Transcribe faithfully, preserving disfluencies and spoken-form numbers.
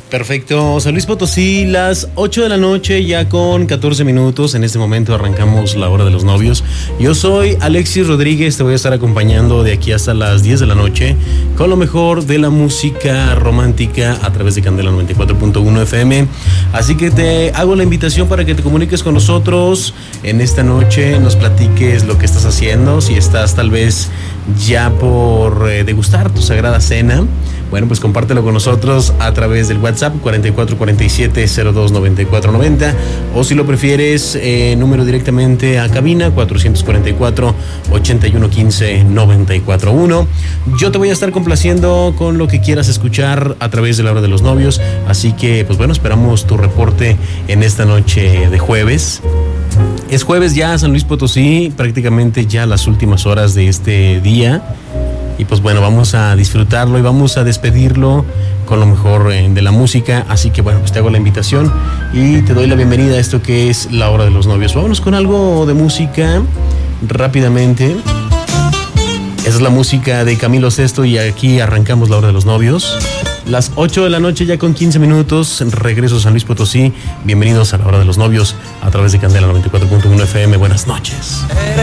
Perfecto, San Luis Potosí, las ocho de la noche, ya con catorce minutos. En este momento arrancamos la hora de los novios. Yo soy Alexis Rodríguez, te voy a estar acompañando de aquí hasta las diez de la noche con lo mejor de la música romántica a través de Candela noventa y cuatro punto uno F M. Así que te hago la invitación para que te comuniques con nosotros en esta noche, nos platiques lo que estás haciendo, si estás tal vez ya por eh, degustar tu sagrada cena. Bueno, pues compártelo con nosotros a través del WhatsApp cuarenta y cuatro cuarenta y siete cero dos noventa y cuatro noventa, o si lo prefieres, eh, número directamente a cabina cuatrocientos cuarenta y cuatro ochenta y uno quince noventa y cuatro uno. Yo te voy a estar complaciendo con lo que quieras escuchar a través de la hora de los novios, así que pues bueno, esperamos tu reporte en esta noche de jueves. Es jueves ya, San Luis Potosí, prácticamente ya las últimas horas de este día. Y pues bueno, vamos a disfrutarlo y vamos a despedirlo con lo mejor eh, de la música. Así que bueno, pues te hago la invitación y te doy la bienvenida a esto que es la hora de los novios. Vámonos con algo de música rápidamente. Esa es la música de Camilo Sesto y aquí arrancamos la hora de los novios. Las ocho de la noche ya con quince minutos, regreso a San Luis Potosí. Bienvenidos a la hora de los novios a través de Candela noventa y cuatro punto uno F M. Buenas noches.